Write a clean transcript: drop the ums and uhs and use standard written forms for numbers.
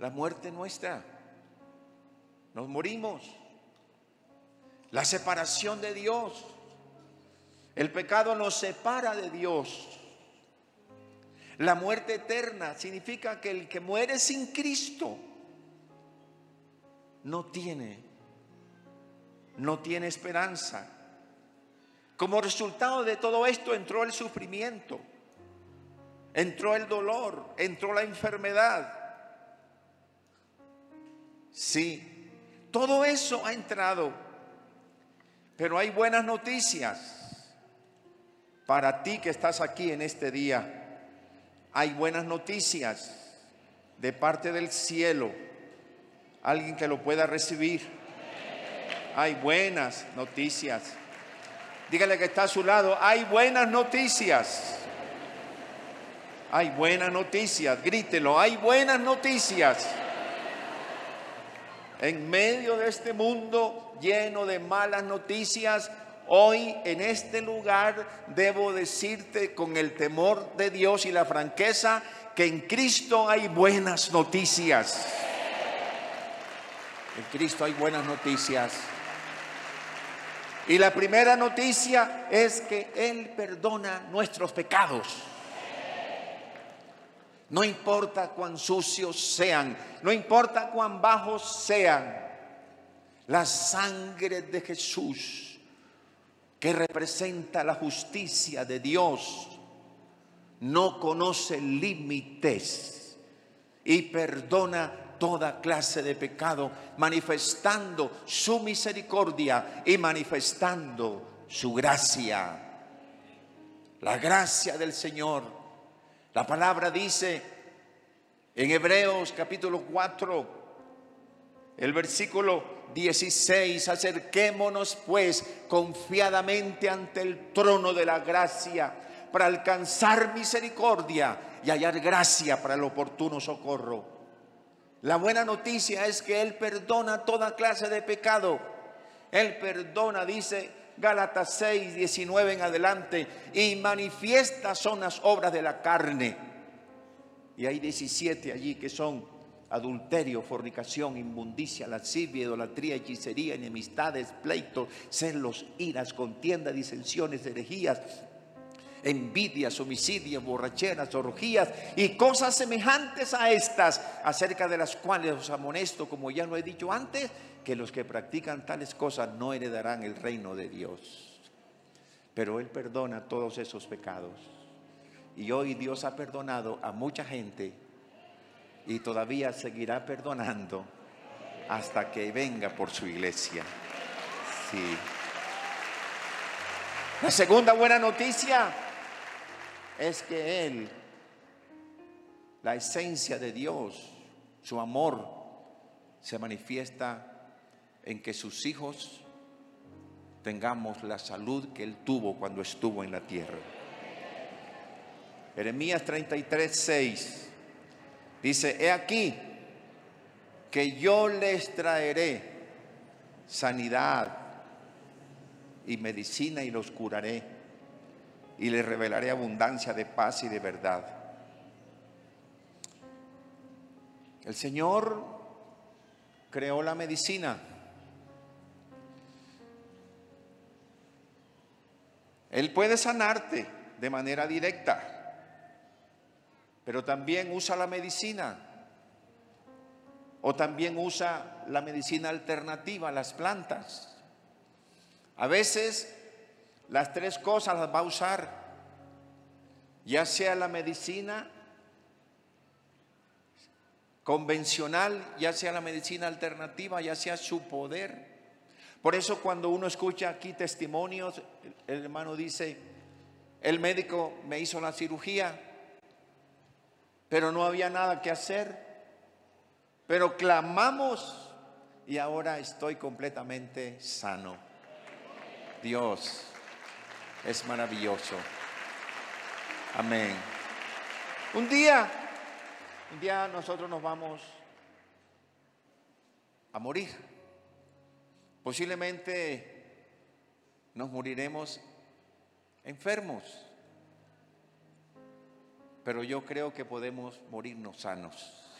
la muerte nuestra. Nos morimos. La separación de Dios. El pecado nos separa de Dios. La muerte eterna significa que el que muere sin Cristo no tiene esperanza. Como resultado de todo esto entró el sufrimiento, entró el dolor, entró la enfermedad. Sí, todo eso ha entrado. Pero hay buenas noticias para ti que estás aquí en este día. Hay buenas noticias de parte del cielo. Alguien que lo pueda recibir. Hay buenas noticias. Dígale que está a su lado, hay buenas noticias. Hay buenas noticias, grítelo, hay buenas noticias. En medio de este mundo lleno de malas noticias, hoy en este lugar debo decirte con el temor de Dios y la franqueza que en Cristo hay buenas noticias. En Cristo hay buenas noticias. Y la primera noticia es que Él perdona nuestros pecados. No importa cuán sucios sean, no importa cuán bajos sean, la sangre de Jesús, que representa la justicia de Dios, no conoce límites y perdona toda clase de pecado, manifestando su misericordia y manifestando su gracia. La gracia del Señor. La palabra dice en Hebreos capítulo 4, el versículo 16, acerquémonos pues confiadamente ante el trono de la gracia para alcanzar misericordia y hallar gracia para el oportuno socorro. La buena noticia es que Él perdona toda clase de pecado. Él perdona, dice Gálatas 6, 19 en adelante, y manifiestas son las obras de la carne. Y hay 17 allí que son adulterio, fornicación, inmundicia, lascivia, idolatría, hechicería, enemistades, pleitos, celos, iras, contienda, disensiones, herejías, envidias, homicidios, borracheras, orgías y cosas semejantes a estas, acerca de las cuales os amonesto, como ya lo he dicho antes, que los que practican tales cosas no heredarán el reino de Dios. Pero Él perdona todos esos pecados. Y hoy Dios ha perdonado a mucha gente y todavía seguirá perdonando hasta que venga por su iglesia. Sí. La segunda buena noticia es que Él, la esencia de Dios, su amor, se manifiesta en que sus hijos tengamos la salud que Él tuvo cuando estuvo en la tierra. Jeremías 33, 6 dice: he aquí que yo les traeré sanidad y medicina y los curaré y les revelaré abundancia de paz y de verdad. El Señor creó la medicina. Él puede sanarte de manera directa, pero también usa la medicina, o también usa la medicina alternativa, las plantas. A veces las tres cosas las va a usar, ya sea la medicina convencional, ya sea la medicina alternativa, ya sea su poder. Por eso cuando uno escucha aquí testimonios, el hermano dice: el médico me hizo la cirugía, pero no había nada que hacer, pero clamamos y ahora estoy completamente sano. Dios es maravilloso. Amén. Un día nosotros nos vamos a morir. Posiblemente nos moriremos enfermos, pero yo creo que podemos morirnos sanos.